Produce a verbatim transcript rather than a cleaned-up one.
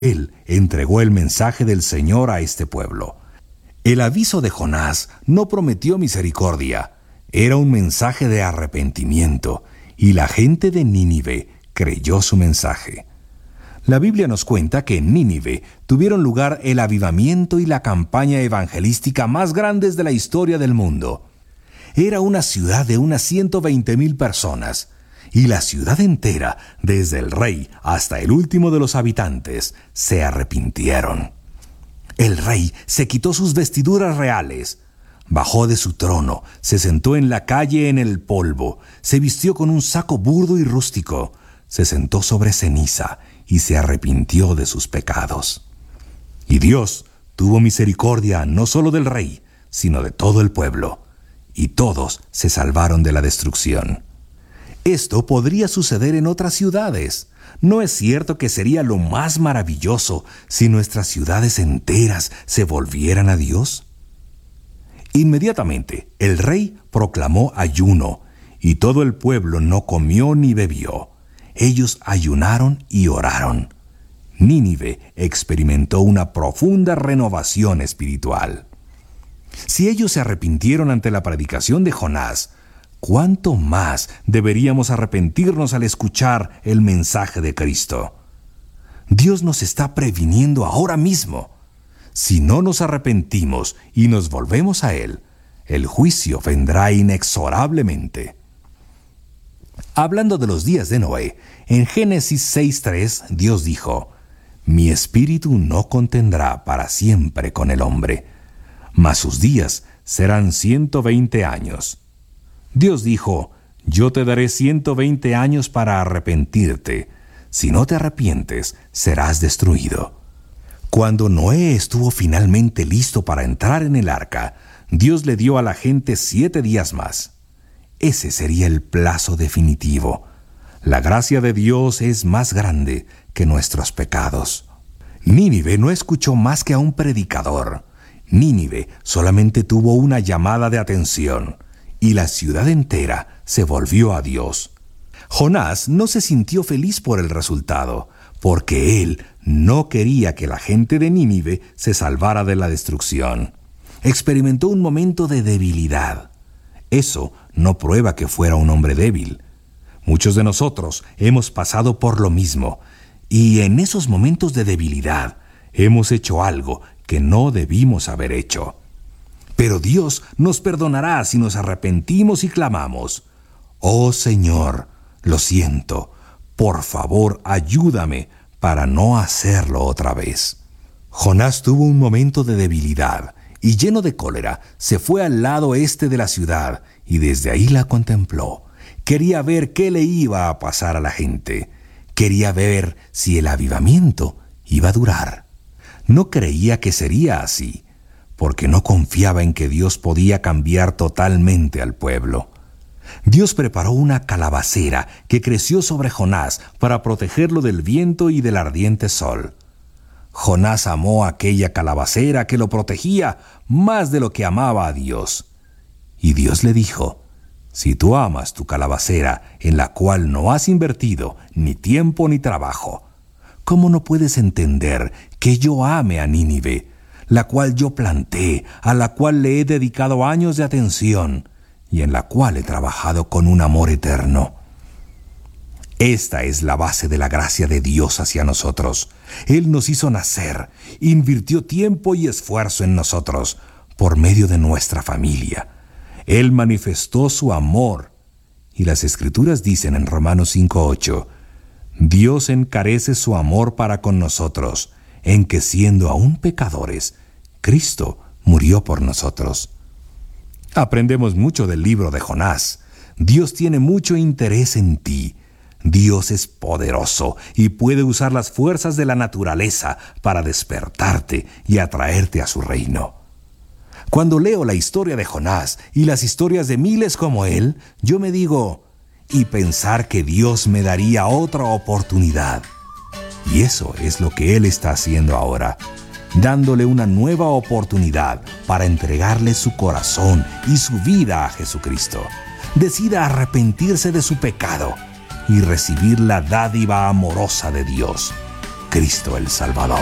Él entregó el mensaje del Señor a este pueblo. El aviso de Jonás no prometió misericordia, era un mensaje de arrepentimiento, y la gente de Nínive creyó su mensaje. La Biblia nos cuenta que en Nínive tuvieron lugar el avivamiento y la campaña evangelística más grandes de la historia del mundo. Era una ciudad de unas ciento veinte mil personas, y la ciudad entera, desde el rey hasta el último de los habitantes, se arrepintieron. El rey se quitó sus vestiduras reales, bajó de su trono, se sentó en la calle en el polvo, se vistió con un saco burdo y rústico, se sentó sobre ceniza y se arrepintió de sus pecados. Y Dios tuvo misericordia no solo del rey, sino de todo el pueblo, y todos se salvaron de la destrucción. Esto podría suceder en otras ciudades. ¿No es cierto que sería lo más maravilloso si nuestras ciudades enteras se volvieran a Dios? Inmediatamente, el rey proclamó ayuno, y todo el pueblo no comió ni bebió. Ellos ayunaron y oraron. Nínive experimentó una profunda renovación espiritual. Si ellos se arrepintieron ante la predicación de Jonás, ¿cuánto más deberíamos arrepentirnos al escuchar el mensaje de Cristo? Dios nos está previniendo ahora mismo. Si no nos arrepentimos y nos volvemos a Él, el juicio vendrá inexorablemente. Hablando de los días de Noé, en Génesis seis tres, Dios dijo: «Mi espíritu no contendrá para siempre con el hombre, mas sus días serán ciento veinte años». Dios dijo: «Yo te daré ciento veinte años para arrepentirte. Si no te arrepientes, serás destruido». Cuando Noé estuvo finalmente listo para entrar en el arca, Dios le dio a la gente siete días más. Ese sería el plazo definitivo. La gracia de Dios es más grande que nuestros pecados. Nínive no escuchó más que a un predicador. Nínive solamente tuvo una llamada de atención, y la ciudad entera se volvió a Dios. Jonás no se sintió feliz por el resultado, porque él no quería que la gente de Nínive se salvara de la destrucción. Experimentó un momento de debilidad. Eso no prueba que fuera un hombre débil. Muchos de nosotros hemos pasado por lo mismo, y en esos momentos de debilidad hemos hecho algo que no debimos haber hecho. Pero Dios nos perdonará si nos arrepentimos y clamamos: «Oh Señor, lo siento, por favor ayúdame para no hacerlo otra vez». Jonás tuvo un momento de debilidad y, lleno de cólera, se fue al lado este de la ciudad y desde ahí la contempló. Quería ver qué le iba a pasar a la gente. Quería ver si el avivamiento iba a durar. No creía que sería así, porque no confiaba en que Dios podía cambiar totalmente al pueblo. Dios preparó una calabacera que creció sobre Jonás para protegerlo del viento y del ardiente sol. Jonás amó aquella calabacera que lo protegía más de lo que amaba a Dios. Y Dios le dijo: «Si tú amas tu calabacera en la cual no has invertido ni tiempo ni trabajo, ¿cómo no puedes entender que yo ame a Nínive, la cual yo planté, a la cual le he dedicado años de atención y en la cual he trabajado con un amor eterno?» Esta es la base de la gracia de Dios hacia nosotros. Él nos hizo nacer, invirtió tiempo y esfuerzo en nosotros por medio de nuestra familia. Él manifestó su amor. Y las Escrituras dicen en Romanos cinco ocho, «Dios encarece su amor para con nosotros, en que siendo aún pecadores, Cristo murió por nosotros». Aprendemos mucho del libro de Jonás. Dios tiene mucho interés en ti. Dios es poderoso y puede usar las fuerzas de la naturaleza para despertarte y atraerte a su reino. Cuando leo la historia de Jonás y las historias de miles como él, yo me digo: y pensar que Dios me daría otra oportunidad. Y eso es lo que Él está haciendo ahora, dándole una nueva oportunidad para entregarle su corazón y su vida a Jesucristo. Decida arrepentirse de su pecado y recibir la dádiva amorosa de Dios. Cristo el Salvador.